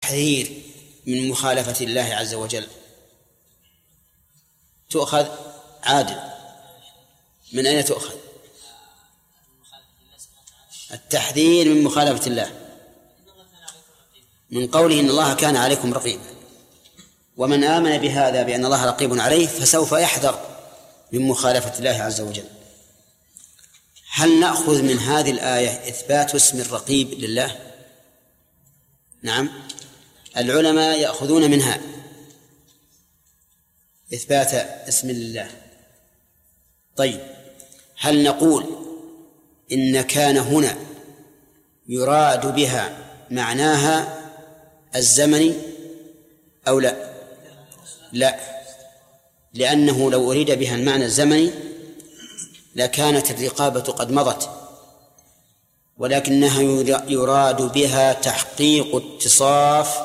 التحذير من مخالفة الله عز وجل تؤخذ عادل؟ من أين تؤخذ التحذير من مخالفة الله؟ من قوله إن الله كان عليكم رقيبا، ومن آمن بهذا بأن الله رقيب عليه فسوف يحذر من مخالفة الله عز وجل. هل نأخذ من هذه الآية إثبات اسم الرقيب لله؟ نعم، العلماء يأخذون منها إثبات اسم لله. طيب، هل نقول إن كان هنا يراد بها معناها الزمني أو لا؟ لا، لأنه لو أريد بها المعنى الزمني لكانت الرقابة قد مضت، ولكنها يراد بها تحقيق اتصاف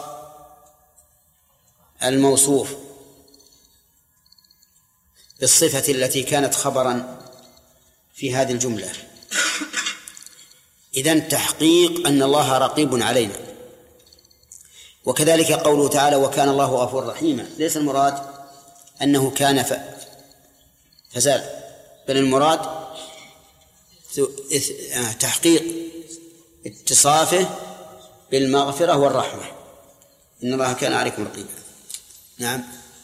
الموصوف بالصفة التي كانت خبرا في هذه الجملة. إذن تحقيق أن الله رقيب علينا. وكذلك قوله تعالى وكان الله غفورا رحيما، ليس المراد أنه كان فزال، بل المراد تحقيق اتصافه بالمغفرة والرحمة، إن الله كان عليكم رقيبا. نعم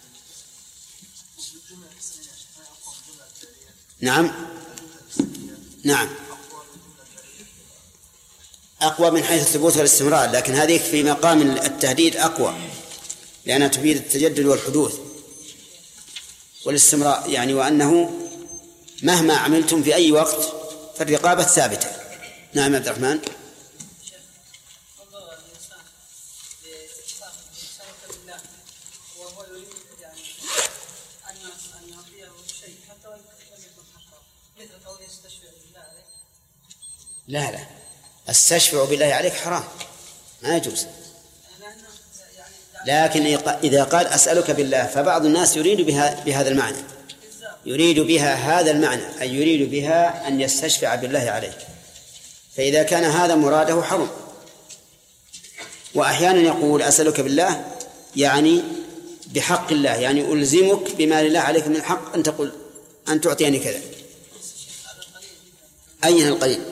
نعم نعم، أقوى من حيث الثبوت والاستمرار، لكن هذه في مقام التهديد أقوى لأنها تفيد التجدد والحدوث والاستمرار، يعني وأنه مهما عملتم في أي وقت فالرقابة ثابتة. نعم عبد الرحمن. لا لا، استشفع بالله عليك حرام، ما يجوز. لكن إذا قال أسألك بالله، فبعض الناس يريد بهذا المعنى، يريد بها هذا المعنى، أي يريد بها أن يستشفع بالله عليك، فإذا كان هذا مراده حرم. وأحيانا يقول أسألك بالله يعني بحق الله، يعني ألزمك بما لله عليك من الحق أن تقول أن تعطيني كذا. أين القليل؟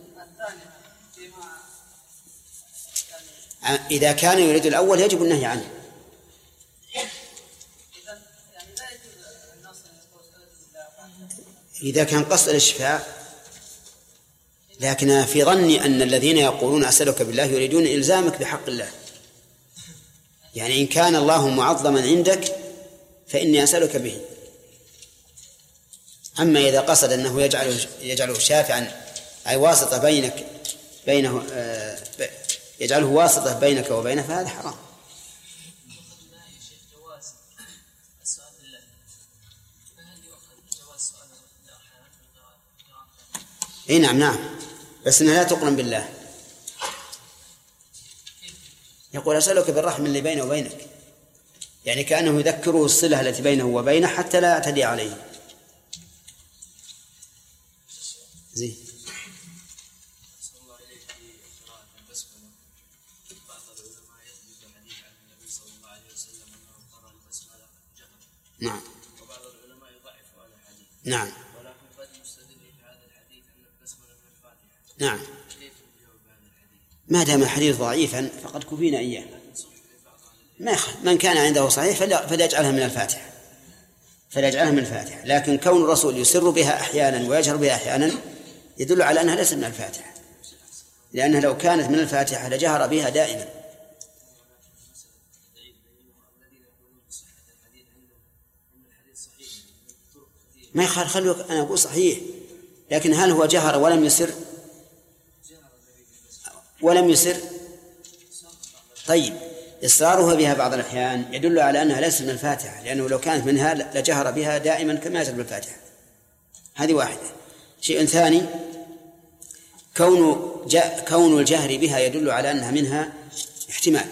إذا كان يريد الأول يجب النهي عنه. إذا كان قصد الاشفاء، لكن في ظني أن الذين يقولون أسألك بالله يريدون إلزامك بحق الله، يعني إن كان الله معظما عندك فإني أسألك به. أما إذا قصد أنه يجعله شافعا أي واسطة بينه يجعله واسطة بينك وبينه فهذا حرام. اي نعم نعم، بس انها لا تقرن بالله. يقول أسألك بالرحم اللي بينه وبينك، يعني كأنه يذكره الصلة التي بينه وبينه حتى لا يعتدي عليه. زين. نعم. وبعض العلماء يضعف هذا الحديث. نعم. ولكن قد يستدل بهذا الحديث أن البسملة من الفاتحة. نعم. كيف الجواب بهذا الحديث؟ ما دام الحديث ضعيفا فقد كفينا إياه. من كان عنده صحيح فليجعلها من الفاتحة، فليجعلها من الفاتحة، لكن كون الرسول يسر بها أحيانا ويجهر بها أحيانا يدل على أنها ليست من الفاتحة، لأنها لو كانت من الفاتحة لجهر بها دائما. ما يخال، خلوك أنا أقول صحيح، لكن هل هو جهر ولم يسر؟ ولم يسر. طيب، إصراره بها بعض الأحيان يدل على أنها ليست من الفاتحة، لأنه لو كانت منها لجهر بها دائما كما يجهر بالفاتحة. هذه واحدة. شيء ثاني، كون الجهر بها يدل على أنها منها احتمال.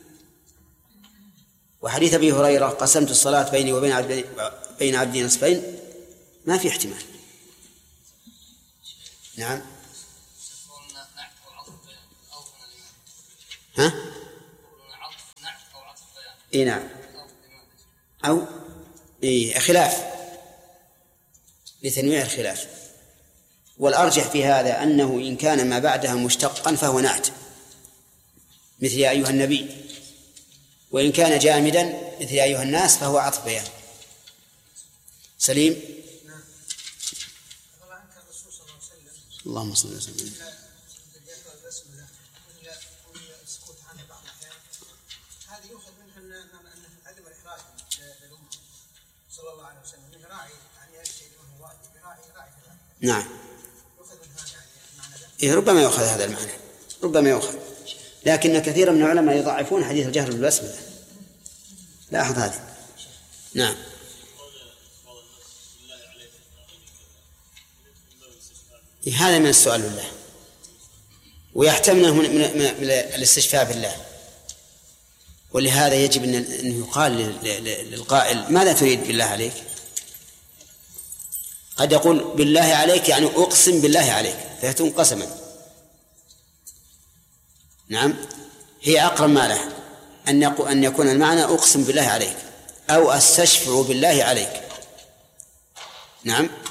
وحديث أبي هريرة قسمت الصلاة بيني وبين عبدي نصفين، ما في احتمال. نعم. ها؟ إيه نعم، أو إيه خلاف لتنويع الخلاف. والأرجح في هذا أنه إن كان ما بعدها مشتقا فهو نعت مثل يا أيها النبي، وإن كان جامدا مثل يا أيها الناس فهو عطف بيان. سليم. اللهم صل وسلم. هذه يؤخذ منها أن عدم الإحراج للأمة صلى الله عليه وسلم من راعي يعني الشيء ما هو واجب راعي. نعم. يؤخذ من هذا يعني المعنى ده. إيه ربما يؤخذ هذا المعنى، ربما يؤخذ، لكن كثيرا من العلماء يضعفون حديث الجهر بالبسملة. لاحظ هذا. نعم. هذا من السؤال بالله، ويحتمل من الاستشفاء بالله، ولهذا يجب أن يقال للقائل ماذا تريد بالله عليك؟ قد يقول بالله عليك يعني أقسم بالله عليك فيكون قسما. نعم، هي أقرب ما له أن يكون المعنى أقسم بالله عليك أو أستشفع بالله عليك. نعم.